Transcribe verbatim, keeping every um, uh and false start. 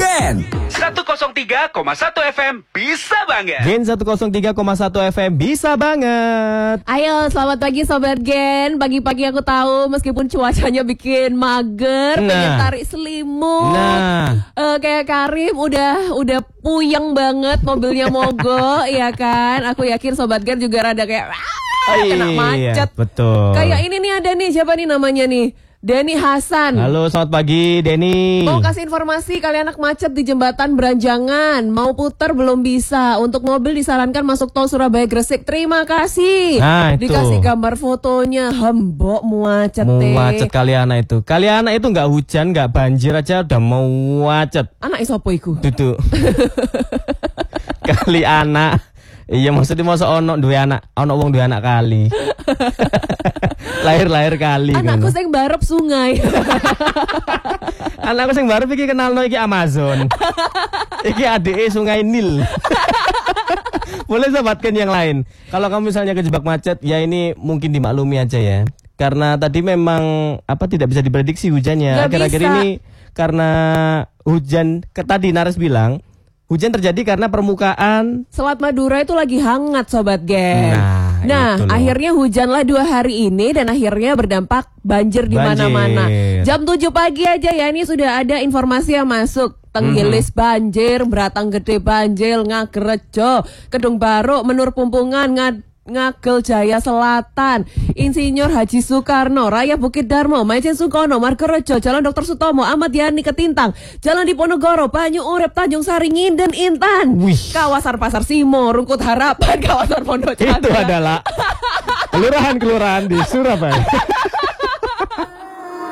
Gen seratus tiga koma satu F M bisa banget. Gen seratus tiga koma satu F M bisa banget. Ayo, selamat pagi Sobat Gen. Pagi-pagi aku tahu meskipun cuacanya bikin mager, Nah. pengen tarik selimut. Nah. Eh, kayak Karim udah udah puyeng banget, mobilnya mogok, ya kan? Aku yakin Sobat Gen juga rada kayak "Ah, kena Iya, macet." betul. Kayak ini nih ada nih, siapa nih namanya nih? Denny Hasan. Halo, selamat pagi Denny. Mau kasih informasi kalian anak macet di jembatan Beranjangan, mau putar belum bisa. Untuk mobil disarankan masuk tol Surabaya Gresik. Terima kasih. Nah, itu. Dikasih gambar fotonya, hembok muacet teh. Muacet Kaliana itu. Kaliana itu nggak hujan, nggak banjir aja udah mau macet. Anak isopo iku? Duduk. Kali anak. Iya, maksudnya masa ono dua anak, ono wong dua anak kali. Lahir-lahir kali. Anakku ngono. sing barep sungai. Anakku sing baru iki kenalno iki Amazon. Iki adike Sungai Nil. Boleh sobatkan yang lain. Kalau kamu misalnya kejebak macet, ya ini mungkin dimaklumi aja ya. Karena tadi memang apa tidak bisa diprediksi hujannya. Nggak Akhir-akhir bisa. ini karena hujan, ke tadi Nares bilang hujan terjadi karena permukaan. Selat Madura itu lagi hangat Sobat Gen. Nah, Nah, itu loh. akhirnya hujanlah dua hari ini dan akhirnya berdampak banjir di Banjir. mana-mana. Jam tujuh pagi aja ya, ini sudah ada informasi yang masuk. Tenggilis banjir, Beratang Gede banjir, Ngagerejo, Kedung Baruk, Menur Pumpungan, Ngad Ngagel Jaya Selatan, Insinyur Haji Soekarno, Raya Bukit Darmo, Maijen Sukono, Margorejo, Jalan Dokter Sutomo, Ahmad Yani Ketintang, Jalan Diponegoro, Banyu Urip, Tanjung Sari, Nginden, Intan, Wih. kawasan Pasar Simo, Rungkut Harapan, kawasan Pondok Chandra. Itu adalah kelurahan-kelurahan di Surabaya.